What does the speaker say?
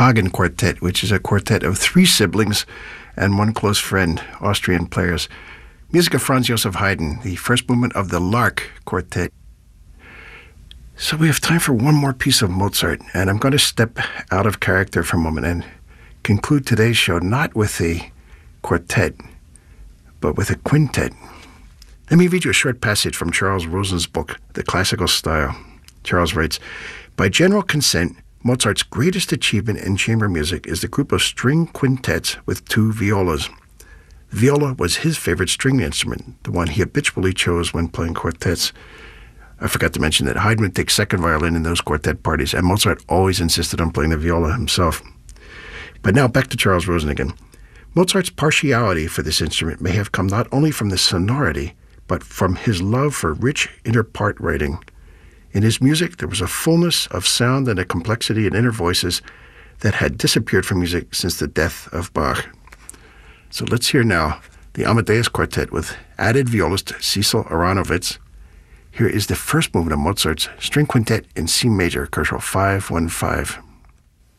Hagen Quartet, which is a quartet of 3 siblings and 1 close friend, Austrian players. Music of Franz Joseph Haydn, the first movement of the Lark Quartet. So we have time for one more piece of Mozart, and I'm going to step out of character for a moment and conclude today's show not with a quartet, but with a quintet. Let me read you a short passage from Charles Rosen's book, The Classical Style. Charles writes, "By general consent, Mozart's greatest achievement in chamber music is the group of string quintets with 2 violas. The viola was his favorite string instrument, the one he habitually chose when playing quartets. I forgot to mention that Haydn would take second violin in those quartet parties, and Mozart always insisted on playing the viola himself." But now back to Charles Rosen again. Mozart's partiality for this instrument may have come not only from the sonority, but from his love for rich inter-part writing. In his music, there was a fullness of sound and a complexity in inner voices that had disappeared from music since the death of Bach. So let's hear now the Amadeus Quartet with added violist Cecil Aronowitz. Here is the first movement of Mozart's String Quintet in C major, Koschel 515.